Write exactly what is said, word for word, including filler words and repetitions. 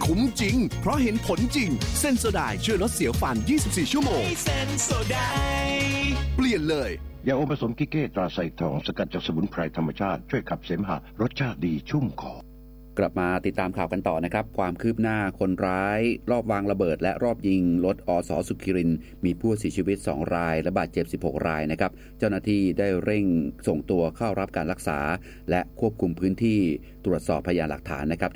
คุ้มจริงเพราะเห็นผลจริงเซนโซไดช่วยลดเสียวฟันยี่สิบสี่ชั่วโมงเซนโซไดเปลี่ยนเลยยาอมผสมกิเก้ตราไซทองสกัดจากสมุนไพรธรรมชาติช่วยขับเสมหะรสชาติดีชุ่มคอกลับมาติดตามข่าวกันต่อนะครับความคืบหน้าคนร้ายรอบวางระเบิดและรอบยิงรถอสสุขิรินมีผู้เสียชีวิตสองรายและบาดเจ็บสิบหกรายนะครับเจ้าหน้าที่ได้เร่งส่งตัวเข้ารับการรักษาและควบคุมพื้นที่ตรวจสอบพยานหลักฐานนะครับ